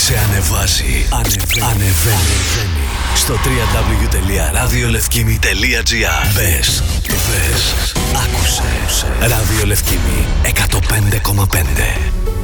Σε ανεβάζει. Ανεβαίνει. Στο www.radiolefkimi.gr. Μπες, άκουσε. Ράδιο Λευκήμη 105,5.